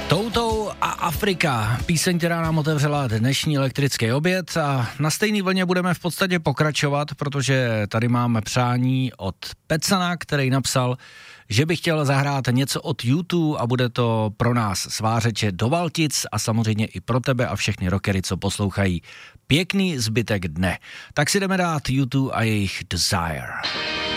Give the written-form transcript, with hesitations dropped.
Toutou a Afrika, píseň, která nám otevřela dnešní elektrický oběd a na stejný vlně budeme v podstatě pokračovat, protože tady máme přání od Pecana, který napsal, že by chtěl zahrát něco od U2 a bude to pro nás svářeče do Valtic a samozřejmě i pro tebe a všechny rockery, co poslouchají. Pěkný zbytek dne. Tak si jdeme dát U2 a jejich Desire.